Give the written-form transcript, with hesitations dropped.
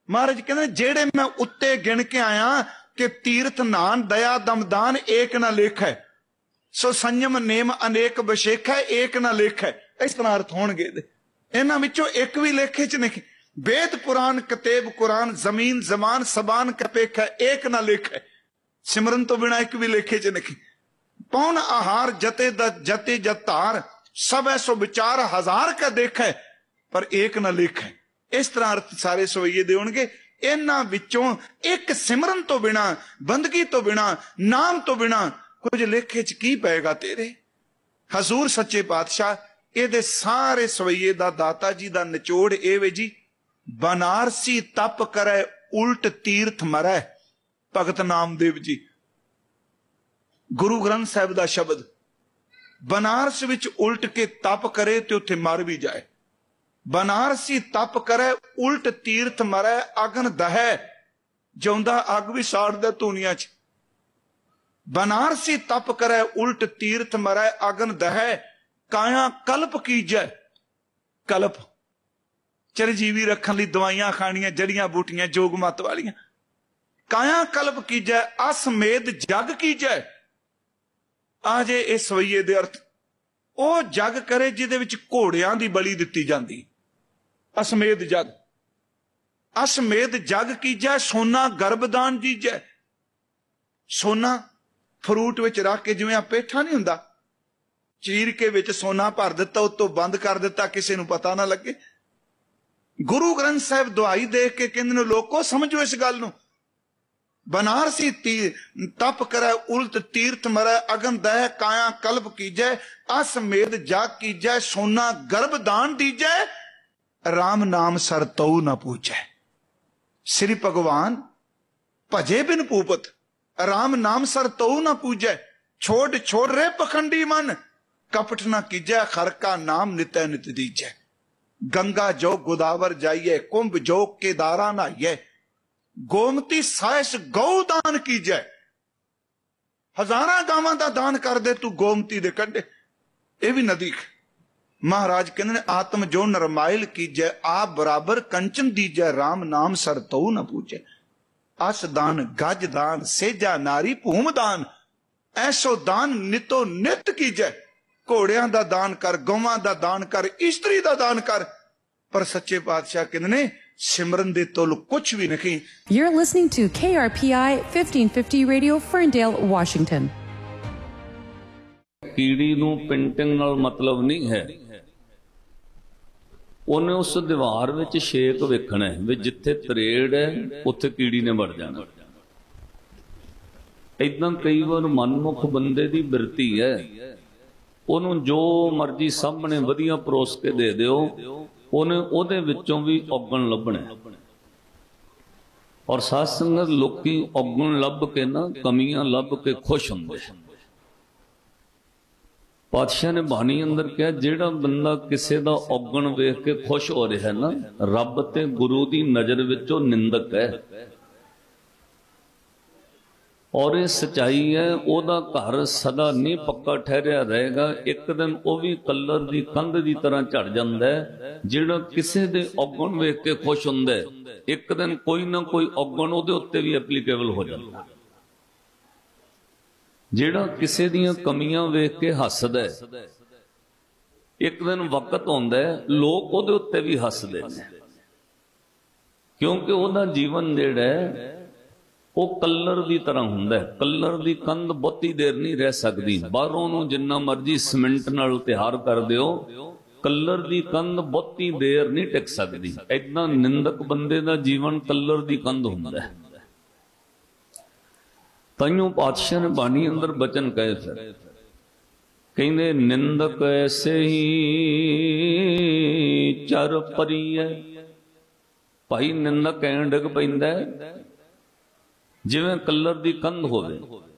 महाराज कहते जेड़े मैं उत्ते गिन के आया कि तीर्थ नान दया दमदान एक ना लेख है, सो संयम नेम अनेक बशेख है एक ना लेख है। इस तरह अर्थ होणगे। इन्हां विचों एक भी लेखे च नहीं। वेद पुराण कतेब कुरान जमीन जमान सबान कपेख है एक ना लेख है। सिमरन तो बिना एक भी लेखे च नहीं। पौन आहार जते जते जतार सब ऐसो विचार हजार का देख है पर एक ना लेख है। इस तरह अर्थ सारे सवैये दे होणगे। इन्हां विचों एक सिमरन तो बिना, बंदगी तो बिना, नाम तो बिना कुछ लेखे च की पेगा तेरे। हजूर सच्चे पातशाह ਇਹਦੇ ਸਾਰੇ ਸਵਈਏ ਦਾ ਦਾਤਾ ਜੀ ਦਾ ਨਿਚੋੜ ਇਹ ਵੇ ਜੀ, ਬਨਾਰਸੀ ਤਪ ਕਰੇ ਉਲਟ ਤੀਰਥ ਮਰੈ। ਭਗਤ ਨਾਮਦੇਵ ਜੀ, ਗੁਰੂ ਗ੍ਰੰਥ ਸਾਹਿਬ ਦਾ ਸ਼ਬਦ, ਬਨਾਰਸ ਵਿੱਚ ਉਲਟ ਕੇ ਤਪ ਕਰੇ ਤੇ ਉੱਥੇ ਮਰ ਵੀ ਜਾਏ। ਬਨਾਰਸੀ ਤਪ ਕਰੇ ਉਲਟ ਤੀਰਥ ਮਰੈ, ਅਗਨ ਦਹੈ, ਜਿਉਂਦਾ ਅੱਗ ਵੀ ਸਾੜਦਾ ਧੂਨੀਆਂ ਚ। ਬਨਾਰਸੀ ਤਪ ਕਰੇ ਉਲਟ ਤੀਰਥ ਮਰੈ, ਅਗਨ ਦਹੈ, काया कल्प कीजै। कल्प चिरजीवी रखने लई दवाइयां खानियां, जड़ियां बूटियां जोग मत वालियां। काया कल्प कीजै, असमेध जग कीजै। आजे इस सवैये दे अर्थ ਉਹ जग करे जिहदे विच घोड़ियां दी बलि दित्ती जांदी। असमेध जग, असमेध जग कीजै, सोना गर्भदान दीजै। सोना फ्रूट विच रख के, जिवें आ पेठा नहीं हुंदा, चीर के विच सोना भर दिता, उत्तों बंद कर दिता, किसी नूं पता ना लगे। गुरु ग्रंथ साहिब दुआई देख के कहंदे ने लोको समझो इस गल नूं। बनारसी तप करे उल्ट तीर्थ मरै, अगन दह काया कल्प कीजै, असमेध जाग कीजै, सोना गर्भ दान दीजै, राम नाम सर तऊ न पूजै। श्री भगवान भजे बिन पूपत, राम नाम सर तऊ न पूजै। छोड़ छोड़ रे पखंडी मन, कपट न कीजै, खर का नाम नित्य नित दीजै। गंगा जो गोदावर जाइए, कुंभ जो केदारा नहाइए, गोमती साइस गौ दान कीजै। हजारां गावां दा दान कर दे तू गोमती दे कंढे, ये भी नदी। महाराज कहंदे ने आत्म जो नरमाइल कीजै, आप बराबर कंचन दीजै, राम नाम सर तऊ न पूजै। अस दान गज दान, सेजा नारी भूम दान, ऐसो दान नितो नित कीजै। घोड़ियां दा दान कर, गौवां दा दान कर, इस्त्री दा दान कर, पर सच्चे पातशाह कहंदे ने सिमरन दे तोल कुछ भी नहीं। You're listening to KRPI 1550 Radio, Ferndale, Washington. कीड़ी नूं पेंटिंग नाल मतलब नहीं है। ਉਹਨੇ उस दीवार विच छेक वेखना है भी जिथे तरेड़ है उत्थे कीड़ी ने वड़ जाना। इदां कई बार मनमुख बंदे दी बिरती है, ਉਹਨੂੰ जो मर्जी सामने वधिया परोस के दे दिओ, ਉਹਨੇ ਉਹਦੇ ਵਿੱਚੋਂ भी औगण ਲੱਭਣਾ। और साध संगत लोकी औगण ਲੱਭ के ना कमियां ਲੱਭ के खुश ਹੁੰਦੇ। पातशाह ने बाणी अंदर कहा, जेड़ा बंदा किसी दा औगण वेख के खुश हो रहा है ना, रब ते गुरु दी नजर विचों निंदक है। और ये सच्चाई है, ओदा घर सदा नहीं पक्का ठहरिया रहेगा। एक दिन वह भी कलर की कंध की तरह झड़ जाता है। जिहड़ा किसी दे औगण वेख के खुश हुंदा है, एक दिन कोई ना कोई औगण उहदे उत्ते भी एप्लीकेबल हो जाता है। जिहड़ा किसी दियां कमियां वेख के हसदा है, एक दिन वक्त आउंदा है लोग उहदे उत्ते भी हसदे ने, क्योंकि उहदा जीवन जिहड़ा है वो कलर की तरह हुंदा है। कलर की कंध बहुती देर नहीं रह सकती, बाहरों नूं जिन्ना मर्जी सीमेंट नाल तैयार कर दिओ, कलर की कंध बहुती देर नहीं टिक सकती। इदां निंदक बंदे दा जीवन कलर की कंध हुंदा है। ताइयों पातशाह ने बाणी अंदर बचन कहे फिर कहंदे, निंदक ऐसे ही चर परी है। भाई निंदक ऐं डिग पैंदा है जिवें कलर की कंध होवे।